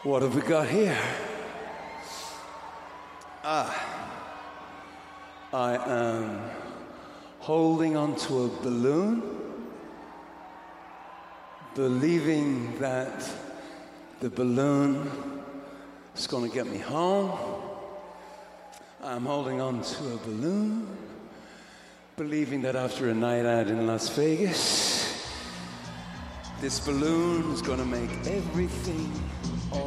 What have we got here? I am holding onto a balloon, believing that the balloon is going to get me home. I'm holding onto a balloon, believing that after a night out in Las Vegas, this balloon is going to make everything